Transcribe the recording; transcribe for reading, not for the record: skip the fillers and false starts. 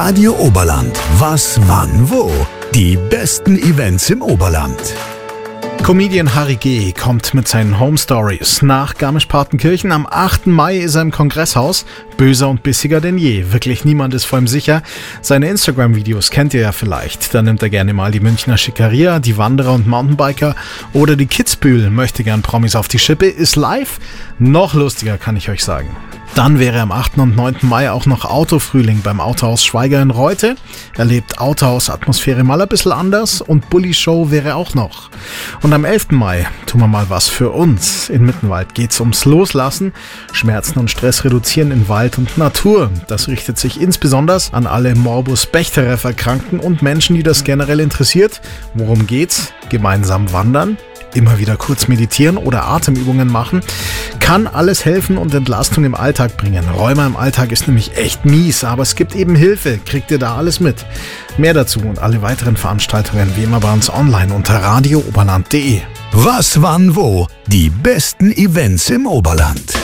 Radio Oberland. Was, wann, wo? Die besten Events im Oberland. Comedian Harry G. kommt mit seinen Home Stories nach Garmisch-Partenkirchen. Am 8. Mai ist er im Kongresshaus. Böser und bissiger denn je. Wirklich niemand ist vor ihm sicher. Seine Instagram-Videos kennt ihr ja vielleicht. Da nimmt er gerne mal die Münchner Schickeria, die Wanderer und Mountainbiker oder die Kitzbühel. Möchte gern Promis auf die Schippe. Ist live noch lustiger, kann ich euch sagen. Dann wäre am 8. und 9. Mai auch noch Autofrühling beim Autohaus Schweiger in Reute. Erlebt Autohaus-Atmosphäre mal ein bisschen anders und Bulli-Show wäre auch noch. Und am 11. Mai tun wir mal was für uns. In Mittenwald geht's ums Loslassen, Schmerzen und Stress reduzieren in Wald und Natur. Das richtet sich insbesondere an alle Morbus-Bechterew-Erkrankten und Menschen, die das generell interessiert. Worum geht's? Gemeinsam wandern, immer wieder kurz meditieren oder Atemübungen machen. Kann alles helfen und Entlastung im Alltag bringen. Rheuma im Alltag ist nämlich echt mies, aber es gibt eben Hilfe. Kriegt ihr da alles mit? Mehr dazu und alle weiteren Veranstaltungen wie immer bei uns online unter radiooberland.de. Was, wann, wo? Die besten Events im Oberland.